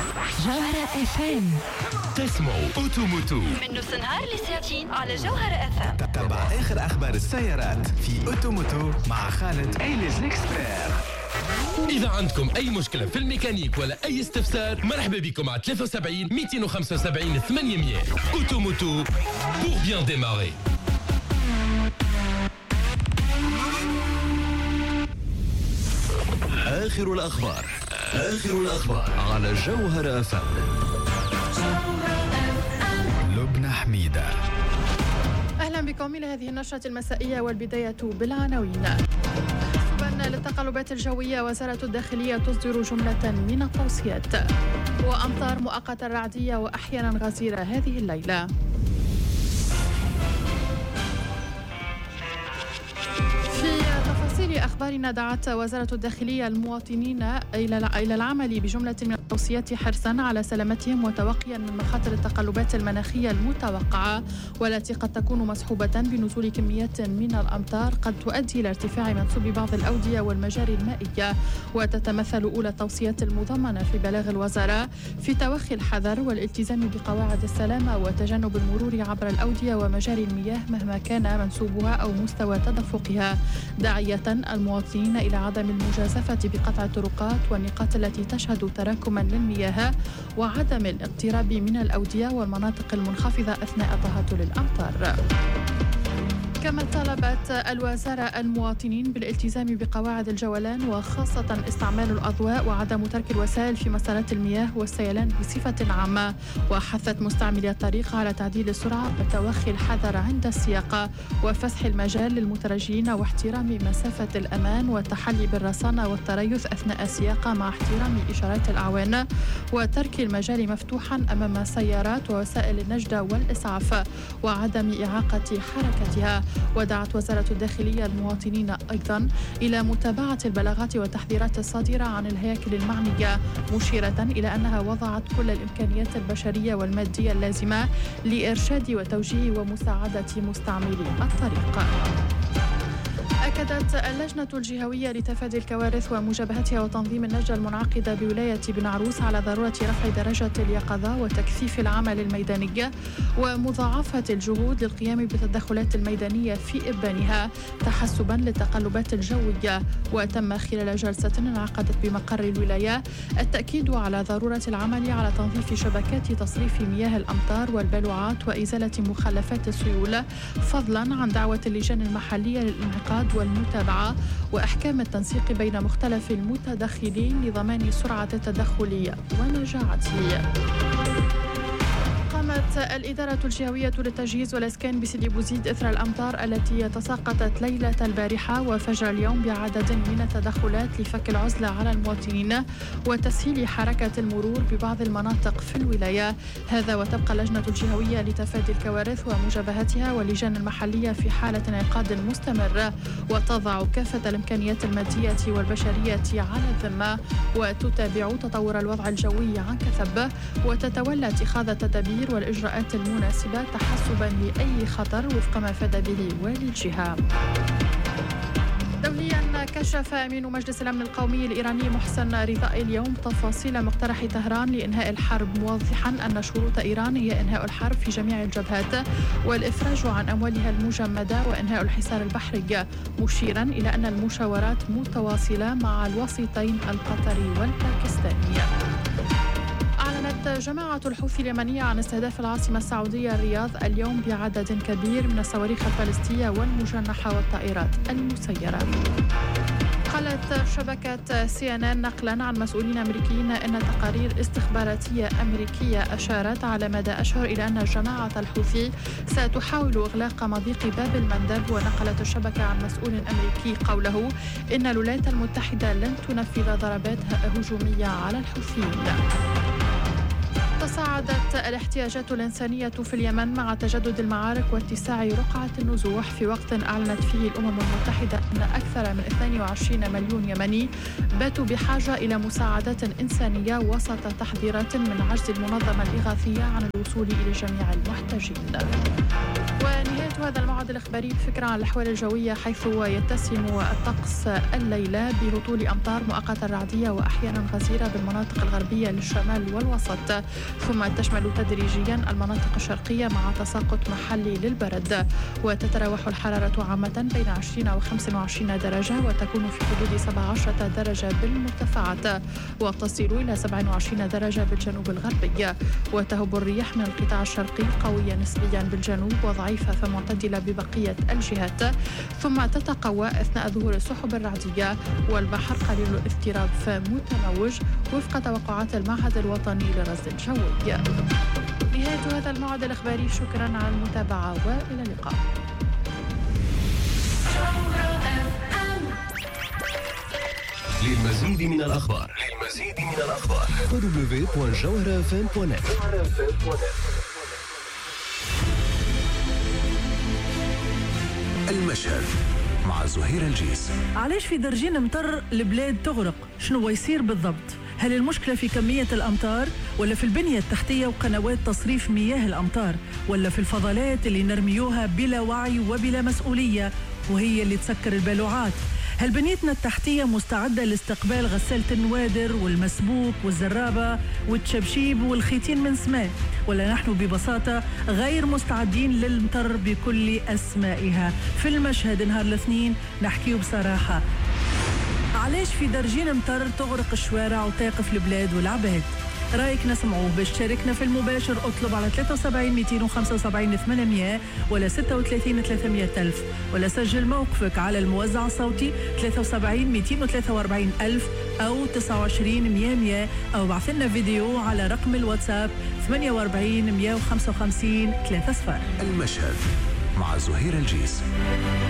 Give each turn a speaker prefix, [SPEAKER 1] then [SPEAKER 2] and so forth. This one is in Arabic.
[SPEAKER 1] جوهرة اف ام.
[SPEAKER 2] تسمعوا اوتوموتو
[SPEAKER 3] من نص نهار لساعتين على جوهرة اف ام.
[SPEAKER 2] تتبع اخر اخبار السيارات في اوتوموتو مع خالد إليز ليكسبير.
[SPEAKER 4] إذا عندكم أي مشكلة في الميكانيك ولا أي استفسار مرحبا بكم على 73 275 800. اوتوموتو pour bien démarrer.
[SPEAKER 2] آخر الأخبار على جوهرة اف ام. لبنى حميدة.
[SPEAKER 5] أهلا بكم إلى هذه النشرة المسائية والبداية بالعناوين. حسبا للتقلبات الجوية وزارة الداخلية تصدر جملة من التوصيات. وأمطار مؤقتة رعدية وأحيانا غزيرة هذه الليلة. في أخبارنا دعت وزارة الداخلية المواطنين إلى العمل بجملة من التوصيات حرصا على سلامتهم وتوقيا من مخاطر التقلبات المناخية المتوقعة والتي قد تكون مصحوبة بنزول كميات من الأمطار قد تؤدي إلى ارتفاع منسوب بعض الأودية والمجاري المائية. وتتمثل أولى التوصيات المضمنة في بلاغ الوزارة في توخي الحذر والالتزام بقواعد السلامة وتجنب المرور عبر الأودية ومجاري المياه مهما كان منسوبها أو مستوى تدفقها، داعية المواطنين إلى عدم المجازفة بقطع الطرقات والنقاط التي تشهد تراكما للمياه وعدم الاقتراب من الأودية والمناطق المنخفضة أثناء تهطل الأمطار. كما طالبت الوزارة المواطنين بالالتزام بقواعد الجولان وخاصة استعمال الأضواء وعدم ترك الوسائل في مسارات المياه والسيلان بصفة عامة، وحثت مستعملي الطريق على تعديل السرعة وتوخي الحذر عند السياقة وفسح المجال للمترجين واحترام مسافة الأمان والتحلي بالرصانة والتريث أثناء السياقة مع احترام إشارات الأعوان وترك المجال مفتوحا أمام السيارات ووسائل النجدة والإسعاف وعدم إعاقة حركتها. ودعت وزارة الداخلية المواطنين أيضا إلى متابعة البلاغات والتحذيرات الصادرة عن الهياكل المعنية، مشيرة إلى أنها وضعت كل الإمكانيات البشرية والمادية اللازمة لإرشاد وتوجيه ومساعدة مستعملي الطريق. أكدت اللجنة الجهوية لتفادي الكوارث ومجابهتها وتنظيم النجدة المنعقدة بولاية بن عروس على ضرورة رفع درجة اليقظة وتكثيف العمل الميداني ومضاعفة الجهود للقيام بالتدخلات الميدانية في إبانها تحسبا للتقلبات الجوية. وتم خلال جلسة انعقدت بمقر الولاية التأكيد على ضرورة العمل على تنظيف شبكات تصريف مياه الأمطار والبلوعات وإزالة مخلفات السيول، فضلا عن دعوة اللجان المحلية للانعقاد والمتابعة وأحكام التنسيق بين مختلف المتدخلين لضمان سرعة التدخل ونجاعته. قامت الإدارة الجهوية للتجهيز والإسكان بسيدي بوزيد إثر الأمطار التي تساقطت ليلة البارحة وفجر اليوم بعدد من التدخلات لفك العزلة على المواطنين وتسهيل حركة المرور ببعض المناطق في الولاية. هذا وتبقى اللجنة الجهوية لتفادي الكوارث ومجابهتها واللجان المحلية في حالة انعقاد مستمر وتضع كافة الإمكانيات المادية والبشرية على الذمة وتتابع تطور الوضع الجوي عن كثب وتتولى اتخاذ التدابير والإجراءات المناسبة تحسبا لأي خطر وفق ما فاد به والي الجهة. دوليا كشف أمين مجلس الأمن القومي الإيراني محسن رضائي اليوم تفاصيل مقترح طهران لإنهاء الحرب، موضحا أن شروط إيران هي إنهاء الحرب في جميع الجبهات والإفراج عن أموالها المجمدة وإنهاء الحصار البحري، مشيرا إلى أن المشاورات متواصلة مع الوسيطين القطري والباكستاني. أعلنت جماعة الحوثي اليمنية عن استهداف العاصمة السعودية الرياض اليوم بعدد كبير من الصواريخ البالستية والمجنحة والطائرات المسيرة. قالت شبكة CNN نقلا عن مسؤولين أمريكيين أن تقارير استخباراتية أمريكية أشارت على مدى أشهر إلى أن جماعة الحوثي ستحاول إغلاق مضيق باب المندب. ونقلت الشبكة عن مسؤول أمريكي قوله إن الولايات المتحدة لن تنفذ ضربات هجومية على الحوثيين. تصاعدت الاحتياجات الإنسانية في اليمن مع تجدد المعارك واتساع رقعة النزوح في وقت أعلنت فيه الأمم المتحدة أن أكثر من 22 مليون يمني باتوا بحاجة إلى مساعدات إنسانية وسط تحذيرات من عجز المنظمة الإغاثية عن الوصول إلى جميع المحتاجين. ونهاية هذا الموعد الإخباري بفكرة عن الأحوال الجوية، حيث يتسم الطقس الليلة بهطول أمطار مؤقتة رعدية وأحيانا غزيرة بالمناطق الغربية للشمال والوسط، ثم تشمل تدريجيا المناطق الشرقية مع تساقط محلي للبرد. وتتراوح الحرارة عامة بين 20 و 25 درجة، وتكون في حدود 17 درجة بالمرتفعات، وتصل إلى 27 درجة بالجنوب الغربي. وتهب الرياح من القطاع الشرقي قوية نسبيا بالجنوب وضعيفة فمعتدلة ببقية الجهات، ثم تتقوى أثناء ظهور السحب الرعدية، والبحر قليل الاضطراب فمتموج وفق توقعات المعهد الوطني للرصد الجوي. نهاية هذا الموعد الإخباري، شكرا على المتابعة وإلى اللقاء.
[SPEAKER 4] للمزيد من الأخبار www.jawharafm.net.
[SPEAKER 2] المشهد مع زهير الجيس.
[SPEAKER 6] علاش في درجين مطر البلاد تغرق؟ شنو يصير بالضبط؟ هل المشكلة في كمية الأمطار ولا في البنية التحتية وقنوات تصريف مياه الأمطار ولا في الفضلات اللي نرميوها بلا وعي وبلا مسؤولية وهي اللي تسكر البلوعات؟ هل بنيتنا التحتية مستعدة لاستقبال غسالة النوادر والمسبوك والزرابة والتشبشيب والخيتين من سماء، ولا نحن ببساطة غير مستعدين للمطر بكل أسمائها؟ في المشهد نهار الاثنين نحكيه بصراحة. علاش في درجين مطر تغرق الشوارع وتقف البلاد والعباد؟ رايك نسمعوه. باش تشاركنا في المباشر اطلب على 73 275 800 ولا 36 300 ألف، ولا سجل موقفك على الموزع الصوتي 73 243 ألف أو 29 100 أو ابعث لنا فيديو على رقم الواتساب 48 155 3 صفار.
[SPEAKER 2] المشهد مع زهير الجيس.